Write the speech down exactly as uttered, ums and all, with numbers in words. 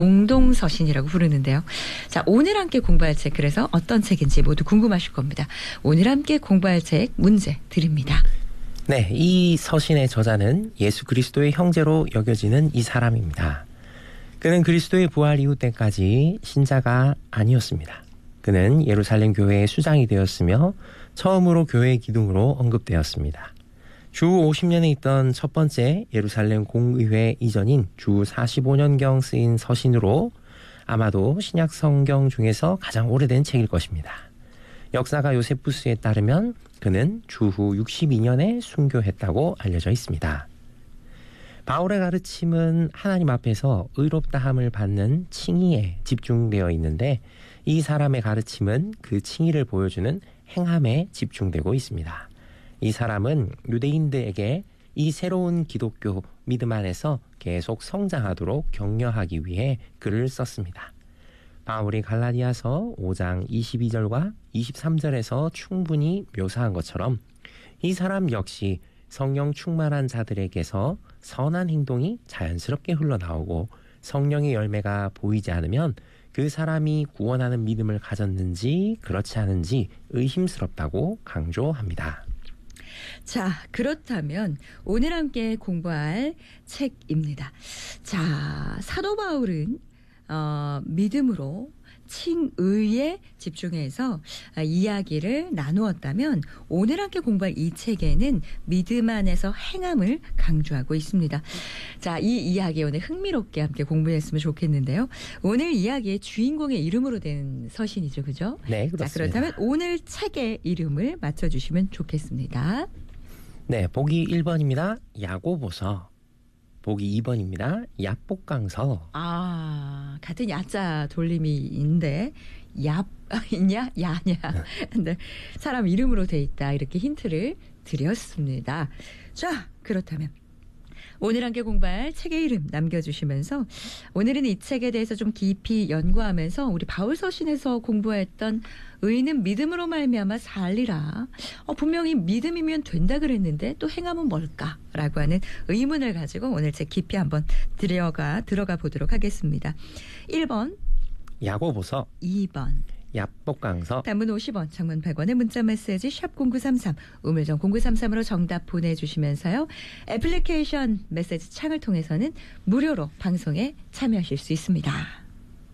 공동서신이라고 부르는데요. 자, 오늘 함께 공부할 책, 그래서 어떤 책인지 모두 궁금하실 겁니다. 오늘 함께 공부할 책 문제 드립니다. 네, 이 서신의 저자는 예수 그리스도의 형제로 여겨지는 이 사람입니다. 그는 그리스도의 부활 이후 때까지 신자가 아니었습니다. 그는 예루살렘 교회의 수장이 되었으며 처음으로 교회의 기둥으로 언급되었습니다. 주 오십 년에 있던 첫 번째 예루살렘 공의회 이전인 주 사십오 년경 쓰인 서신으로 아마도 신약 성경 중에서 가장 오래된 책일 것입니다. 역사가 요세푸스에 따르면 그는 주후 육십이 년에 순교했다고 알려져 있습니다. 바울의 가르침은 하나님 앞에서 의롭다함을 받는 칭의에 집중되어 있는데 이 사람의 가르침은 그 칭의를 보여주는 행함에 집중되고 있습니다. 이 사람은 유대인들에게 이 새로운 기독교 믿음 안에서 계속 성장하도록 격려하기 위해 글을 썼습니다. 바울이 갈라디아서 오 장 이십이 절과 이십삼 절에서 충분히 묘사한 것처럼 이 사람 역시 성령 충만한 자들에게서 선한 행동이 자연스럽게 흘러나오고 성령의 열매가 보이지 않으면 그 사람이 구원하는 믿음을 가졌는지 그렇지 않은지 의심스럽다고 강조합니다. 자, 그렇다면 오늘 함께 공부할 책입니다. 자, 사도 바울은 어, 믿음으로 칭의에 집중해서 이야기를 나누었다면 오늘 함께 공부할 이 책에는 믿음 안에서 행함을 강조하고 있습니다. 자, 이 이야기 오늘 흥미롭게 함께 공부했으면 좋겠는데요. 오늘 이야기의 주인공의 이름으로 된 서신이죠, 그죠? 네, 그렇습니다. 자, 그렇다면 오늘 책의 이름을 맞춰주시면 좋겠습니다. 네, 보기 일 번입니다. 야고보서. 보기 이 번입니다. 야복강서. 아, 같은 야자 돌림이인데 야 있냐 야냐. 근데 사람 이름으로 돼 있다, 이렇게 힌트를 드렸습니다. 자, 그렇다면 오늘 함께 공부할 책의 이름 남겨주시면서 오늘은 이 책에 대해서 좀 깊이 연구하면서 우리 바울 서신에서 공부했던 의는 믿음으로 말미암아 살리라. 어, 분명히 믿음이면 된다 그랬는데 또 행함은 뭘까라고 하는 의문을 가지고 오늘 책 깊이 한번 들어가 들어가 보도록 하겠습니다. 일 번 야고보서. 이 번 야복강서. 단문 오십 원, 장문 백 원의 문자 메시지 샵 공구삼삼, 우물정 공구삼삼으로 정답 보내주시면서요. 애플리케이션 메시지 창을 통해서는 무료로 방송에 참여하실 수 있습니다.